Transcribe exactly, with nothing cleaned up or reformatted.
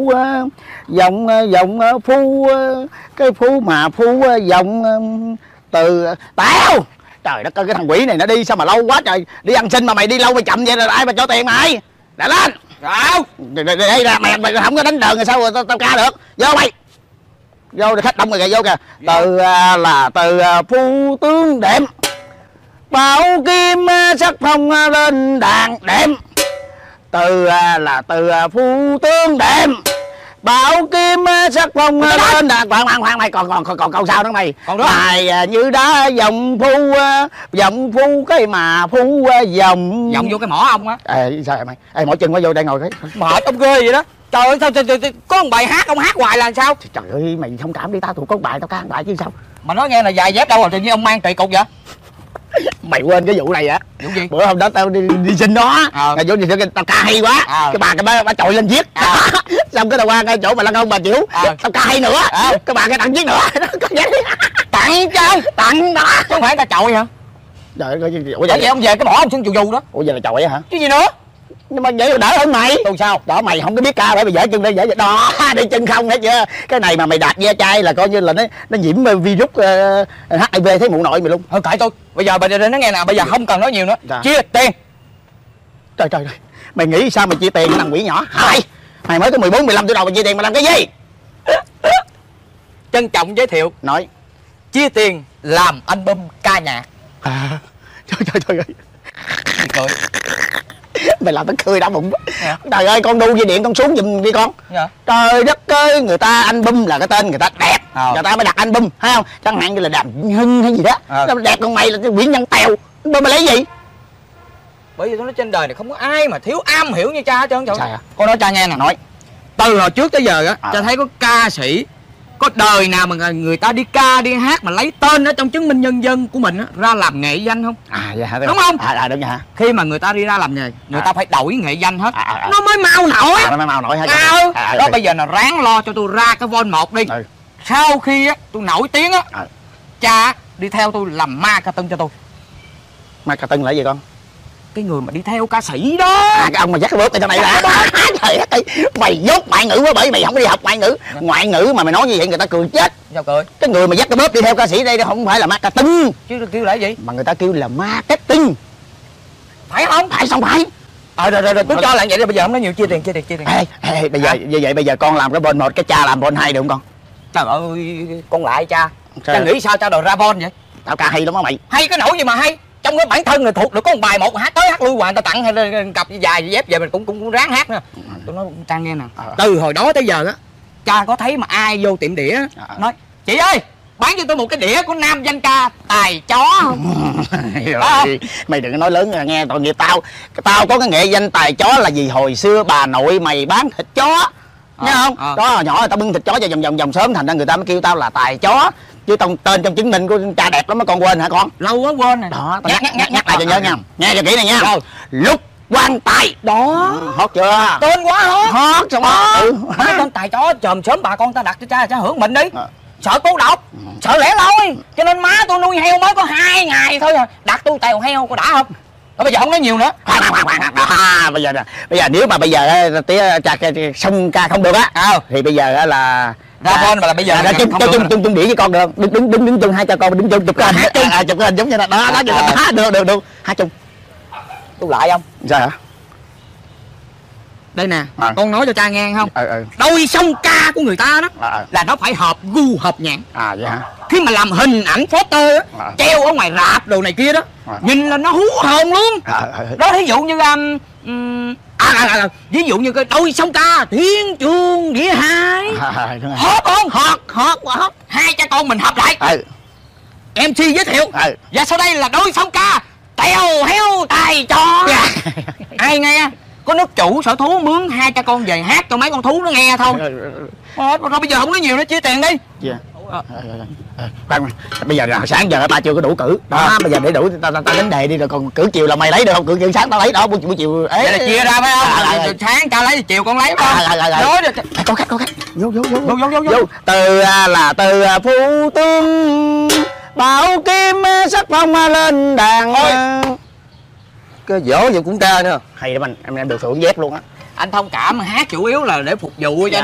phu giọng giọng phu cái phu mà phu giọng từ tao. Trời đất ơi, cái thằng quỷ này nó đi sao mà lâu quá trời. Đi ăn xin mà mày đi lâu mày chậm vậy là ai mà cho tiền mày? Lại lên. Sao? Đây là mày mày không có đánh đờn rồi sao rồi tao, tao ca được. Vô mày. Vô đi, khách đông rồi kìa, vô kìa. Từ là từ phu tướng đệm. Bảo kim sắc phong lên đàn đệm. Từ là từ phu tướng đệm. Bảo kim sắc phong lên đàn. Khoan khoan khoan mày còn còn còn còn câu sao nữa mày? Còn đó. Mày như đá dòng phu dòng phu cái mà phu dòng dòng vô cái mỏ ông á. Ê sao mày? Ê mỏi chân quá vô đây ngồi cái. Mệt ông ghê vậy đó. Trời ơi sao, sao, sao, sao có một bài hát ông hát hoài là sao? Trời ơi mày thông cảm đi, tao thuộc có bài tao ca bài chứ sao. Mà nói nghe là dài dép đâu rồi tự nhiên ông mang kỳ cục vậy? Mày quên cái vụ này hả? Vụ gì? Bữa hôm đó tao đi, đi xin nó à. Vô thì tao ca hay quá à. Cái bà cái bà, bà trội lên viết à. Xong cái tao qua cái chỗ mà lăn không bà chịu à. Tao ca hay nữa à. Cái bà cái tặng viết nữa tặng chứ tặng đó chứ không phải ta chội hả? Trời ơi, ủa vậy, vậy ông về cái mỏ ông xuân dù dù đó. Ủa vậy là chội hả? Chứ gì nữa? Nhưng mà vậy đỡ hơn mày. Tôi sao? Đó mày không có biết ca phải mày dở chân đây dở đó đi chân không hết chưa? Cái này mà mày đạt ve chai là coi như là nó nó nhiễm virus uh, hát i vê thấy mụ nội mày luôn. Thôi kệ tôi. Bây giờ bây giờ nó nghe nào, bây giờ không cần nói nhiều nữa. Dạ. Chia tiền. Trời trời trời. Mày nghĩ sao mày chia tiền cái thằng quỷ nhỏ? Hai. Mày mới có mười bốn mười lăm tuổi đầu mày chia tiền mày làm cái gì? Trân trọng giới thiệu. Nói. Chia tiền làm album ca nhạc. À. Trời trời trời ơi. Cười. Mày làm tao cười đã bụng. Dạ. Trời ơi con đu dây điện con xuống giùm đi con. Dạ. Trời đất ơi, người ta album là cái tên người ta đẹp à. Người ta mới đặt album thấy không? Chẳng hạn như là Đàm Hưng hay gì đó à. Nó đẹp con mày là cái Nguyễn Nhân Tèo. Mày lấy gì? Bởi vì tôi nói trên đời này không có ai mà thiếu am hiểu như cha hết trơn. Sao à? Con nói cha nghe nè. Nói. Từ hồi trước tới giờ á à. Cha thấy có ca sĩ, có đời nào mà người ta đi ca đi hát mà lấy tên ở trong chứng minh nhân dân của mình á ra làm nghệ danh không? À dạ hả? Đúng không? À, à đúng hả? Khi mà người ta đi ra làm nghề người à. ta phải đổi nghệ danh hết à, à, à. Nó mới mau nổi. À, nó mới mau nổi hả? À, à, đó à, bây giờ là ráng lo cho tôi ra cái Vol một đi ừ. Sau khi á tôi nổi tiếng á à. Cha đi theo tôi làm marketing cho tôi. Marketing là gì con? Cái người mà đi theo ca sĩ đó à, cái ông mà dắt cái bước ở trong này là trời ơi mày dốt ngoại ngữ quá bởi mày không đi học ngoại ngữ. Ngoại ngữ mà mày nói như vậy người ta cười chết. Sao cười? Cái người mà dắt cái bóp đi theo ca sĩ đây không phải là marketing chứ kêu là gì mà người ta kêu là marketing phải không? Phải xong phải. Ờ rồi rồi rồi tôi cho lại vậy rồi bây giờ không nói nhiều chia tiền chia tiền chia tiền. Ê, ê, bây giờ như vậy bây giờ con làm cái Vol một cái cha làm Vol hai được không con? Trời ơi con lại cha. Cha nghĩ sao cha đòi ra Vol vậy? Tao ca hay lắm á mày. Hay cái nỗi gì mà hay? Trong cái bản thân người thuộc được có một bài một hát tới hát lui hoài, người ta tặng hay cặp dài dép về mình cũng cũng, cũng ráng hát nữa. Tôi nói Trang nghe nè à. Từ hồi đó tới giờ á cha có thấy mà ai vô tiệm đĩa à. Nói chị ơi bán cho tôi một cái đĩa của nam danh ca Tài Chó không? Rồi, mày đừng có nói lớn nghe tội nghiệp tao. Tao có cái nghệ danh Tài Chó là vì hồi xưa bà nội mày bán thịt chó nghe à, không à. Đó hồi nhỏ tao bưng thịt chó cho vòng vòng vòng sớm thành ra người ta mới kêu tao là Tài Chó. Chứ tông tên trong chứng minh của cha đẹp lắm mà con quên hả con? Lâu quá quên rồi. Đó, nhắc nhắc nhắc nhắc lại cho nhớ nha. Nghe cho kỹ này nha. Rồi. Lúc Quan Tài. Đó. Ừ, hot chưa? Tên quá hot. Hot xong đó. Ừ. Cái tên Tài Chó chòm sớm bà con ta đặt cho cha cha hưởng mình đi. À. Sợ cô độc, ừ. Sợ lẻ loi. Cho nên má tôi nuôi heo mới có hai ngày thôi à. Đặt tôi tèo heo có đã không? Rồi bây giờ không nói nhiều nữa. À, bây giờ nè, bây giờ nếu mà bây giờ tía cha xong ca không được á à. Thì bây giờ là ra Vol mà là bây giờ ra chung chung chung chung đĩa với con được không? Đứng đứng đứng đứng chung hai cha con đứng chung chụp cái hình chung à, chụp cái hình giống như là đó đó đó được được được hai chung. Tôi lại không? Sao hả? Đây nè, à. Con nói cho cha nghe không? Ừ, ừ. Đôi song ca của người ta đó à. Là nó phải hợp gu hợp nhãn. À vậy hả? Khi mà làm hình ảnh photo á, à. Treo ở ngoài rạp đồ này kia đó à. Nhìn là nó hú hồn luôn à, à, à. Đó ví dụ như um, um, à, à, à, ví dụ như cái đôi song ca Thiên Trường Địa Hai à, à, hot không? Hot, hot, hot. Hai cha con mình hợp lại à. em xê giới thiệu à. Và sau đây là đôi song ca Tèo Heo Tài Chó. Ai nghe? Có nước chủ sở thú mướn hai cha con về hát cho mấy con thú nó nghe thôi. Ờ, rồi bây giờ không nói nhiều nữa chia tiền đi. Dạ. Ờ. Khoan, bây giờ là sáng giờ ta chưa có đủ cử. Đó, à. Bây giờ để đủ ta ta, ta đánh đề đi rồi còn cử chiều là mày lấy được không? Cử chiều sáng tao lấy đó, buổi, buổi chiều ấy. Vậy là chia ra phải không? À, à, à, sáng cha lấy chiều con lấy phải không? À, à, à, nói à, có khách có khách. Vô vô vô vô vô vô. vô. Từ là từ phu tướng bảo kim sắc phong lên đàn. Ôi. Cái dỗ vậy cũng ca nữa. Hay lắm anh, em em được thưởng dép luôn á. Anh thông cảm hát chủ yếu là để phục vụ cho